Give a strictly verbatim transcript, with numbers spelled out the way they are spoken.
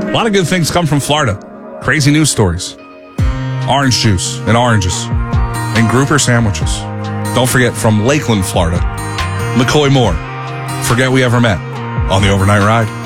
A lot of good things come from Florida. Crazy news stories. Orange juice and oranges. And grouper sandwiches. Don't forget, from Lakeland, Florida, McCoy Moore. Forget we ever met on the Overnight Ride.